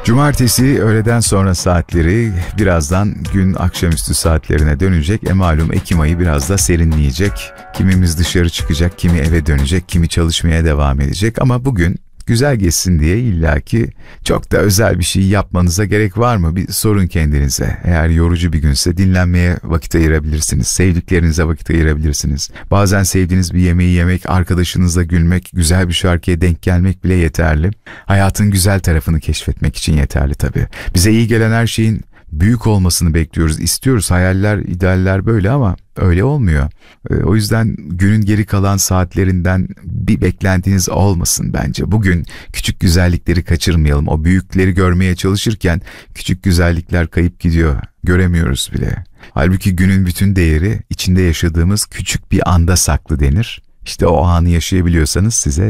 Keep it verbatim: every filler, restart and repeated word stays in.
Cumartesi öğleden sonra saatleri, birazdan gün akşamüstü saatlerine dönecek. E malum Ekim ayı biraz da serinleyecek. Kimimiz dışarı çıkacak, kimi eve dönecek, kimi çalışmaya devam edecek. Ama bugün güzel geçsin diye illaki çok da özel bir şey yapmanıza gerek var mı? Bir sorun kendinize. Eğer yorucu bir günse dinlenmeye vakit ayırabilirsiniz. Sevdiklerinize vakit ayırabilirsiniz. Bazen sevdiğiniz bir yemeği yemek, arkadaşınızla gülmek, güzel bir şarkıya denk gelmek bile yeterli. Hayatın güzel tarafını keşfetmek için yeterli tabii. Bize iyi gelen her şeyin büyük olmasını bekliyoruz, istiyoruz. Hayaller, idealler böyle ama öyle olmuyor. O yüzden günün geri kalan saatlerinden bir beklentiniz olmasın bence. Bugün küçük güzellikleri kaçırmayalım. O büyükleri görmeye çalışırken küçük güzellikler kayıp gidiyor. Göremiyoruz bile. Halbuki günün bütün değeri içinde yaşadığımız küçük bir anda saklı denir. İşte o anı yaşayabiliyorsanız size